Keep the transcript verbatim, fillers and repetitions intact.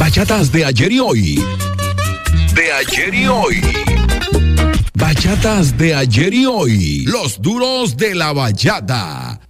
Bachatas de ayer y hoy. De ayer y hoy. Bachatas de ayer y hoy. Los duros de la bachata.